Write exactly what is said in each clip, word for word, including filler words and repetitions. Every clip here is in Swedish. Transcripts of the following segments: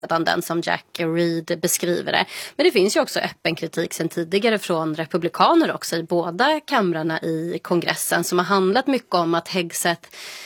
den som Jack Reed beskriver det. Men det finns ju också öppen kritik sedan tidigare från republikaner också i båda kamrarna i kongressen som har handlat mycket om att Hegseth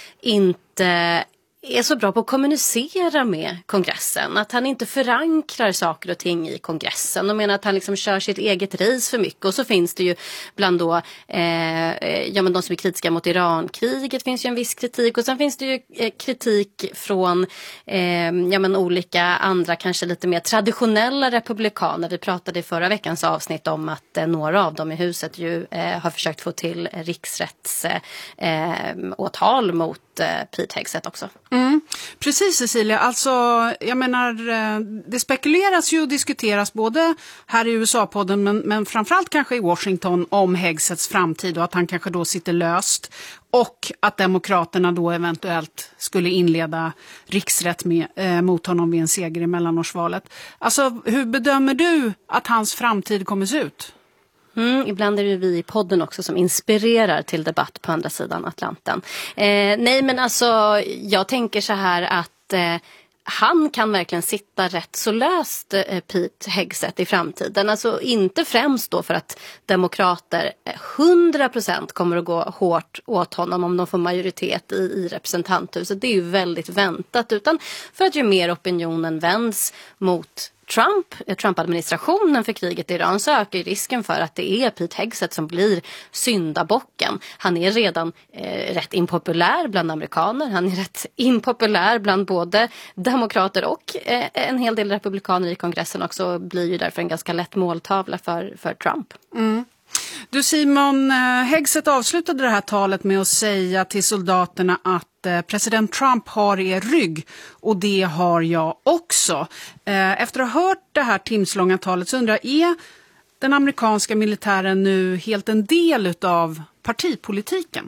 inte är så bra på att kommunicera med kongressen. Att han inte förankrar saker och ting i kongressen. Och menar att han liksom kör sitt eget race för mycket. Och så finns det ju bland då, eh, ja, men de som är kritiska mot Irankriget finns ju en viss kritik. Och sen finns det ju eh, kritik från eh, ja, men olika andra kanske lite mer traditionella republikaner. Vi pratade i förra veckans avsnitt om att eh, några av dem i huset ju eh, har försökt få till riksrätts eh, åtal mot eh, Pete Hegseth också. Mm. Precis, Cecilia, alltså jag menar det spekuleras ju och diskuteras både här i U S A-podden men, men framförallt kanske i Washington om Hegseths framtid och att han kanske då sitter löst och att demokraterna då eventuellt skulle inleda riksrätt med, eh, mot honom vid en seger i mellanårsvalet. Alltså hur bedömer du att hans framtid kommer se ut? Mm, ibland är det vi i podden också som inspirerar till debatt på andra sidan Atlanten. Eh, nej men alltså jag tänker så här att eh, han kan verkligen sitta rätt så löst eh, Pete Hegseth i framtiden. Alltså inte främst då för att demokrater hundra procent kommer att gå hårt åt honom om de får majoritet i, i representanthuset. Det är ju väldigt väntat utan för att ju mer opinionen vänds mot Trump, Trump-administrationen för kriget i Iran så ökar risken för att det är Pete Hegseth som blir syndabocken. Han är redan eh, rätt impopulär bland amerikaner. Han är rätt impopulär bland både demokrater och eh, en hel del republikaner i kongressen också. Blir ju därför en ganska lätt måltavla för, för Trump. Mm. Du Simon, Hegseth avslutade det här talet med att säga till soldaterna att president Trump har er rygg och det har jag också. Efter att ha hört det här timslånga talet så undrar jag, är den amerikanska militären nu helt en del av partipolitiken?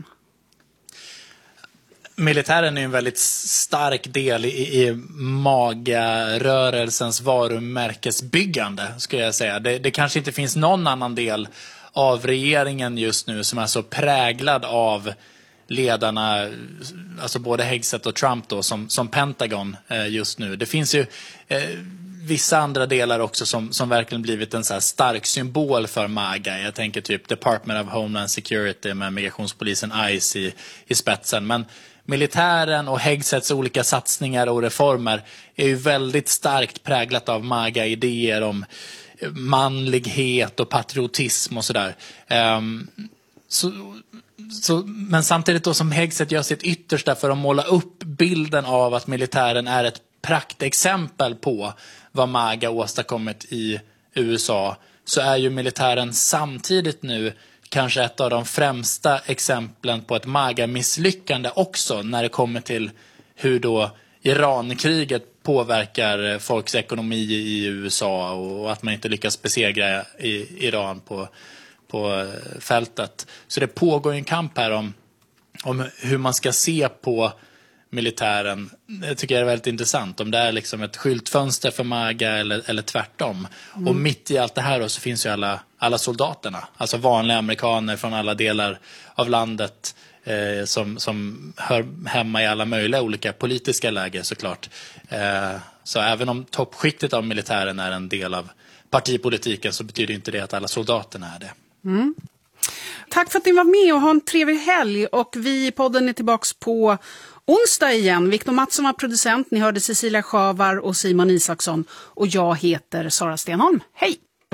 Militären är en väldigt stark del i, i MAGA-rörelsens varumärkesbyggande, skulle jag säga. Det, det kanske inte finns någon annan del av regeringen just nu som är så präglad av ledarna, alltså både Hegseth och Trump då, som, som Pentagon eh, just nu. Det finns ju eh, vissa andra delar också som, som verkligen blivit en så här stark symbol för MAGA. Jag tänker typ Department of Homeland Security med migrationspolisen ICE i, i spetsen. Men militären och Hegseths olika satsningar och reformer är ju väldigt starkt präglat av MAGA-idéer om manlighet och patriotism och sådär. Um, så, så, men samtidigt då som Hegseth gör sitt yttersta för att måla upp bilden av att militären är ett praktexempel på vad MAGA åstadkommit i U S A, så är ju militären samtidigt nu kanske ett av de främsta exemplen på ett MAGA-misslyckande också när det kommer till hur då Irankriget påverkar folks ekonomi i U S A och att man inte lyckas besegra i Iran på, på fältet. Så det pågår en kamp här om, om hur man ska se på militären. Det tycker jag är väldigt intressant. Om det är liksom ett skyltfönster för MAGA eller, eller tvärtom. Mm. Och mitt i allt det här då så finns ju alla, alla soldaterna. Alltså vanliga amerikaner från alla delar av landet eh, som, som hör hemma i alla möjliga olika politiska läger såklart. Eh, så även om toppskiktet av militären är en del av partipolitiken så betyder inte det att alla soldaterna är det. Mm. Tack för att ni var med och ha en trevlig helg. Och vi i podden är tillbaka på onsdag igen. Viktor Mattsson var producent. Ni hörde Cecilia Schavar och Simon Isaksson. Och jag heter Sara Stenholm. Hej!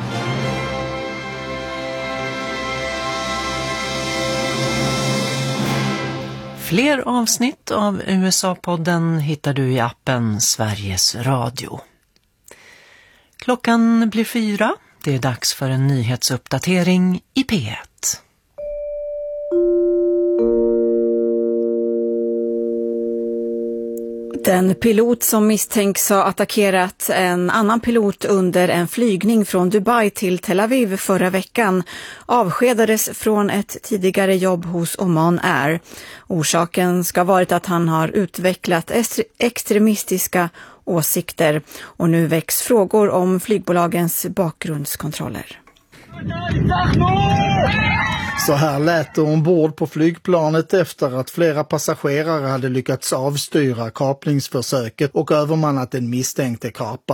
Fler avsnitt av U S A-podden hittar du i appen Sveriges Radio. Klockan blir fyra. Det är dags för en nyhetsuppdatering i P ett. Den pilot som misstänks ha attackerat en annan pilot under en flygning från Dubai till Tel Aviv förra veckan avskedades från ett tidigare jobb hos Oman Air. Orsaken ska ha varit att han har utvecklat extremistiska åsikter och nu väcks frågor om flygbolagens bakgrundskontroller. Så här lät det ombord på flygplanet efter att flera passagerare hade lyckats avstyra kapningsförsöket och övermannat den misstänkte kaparen.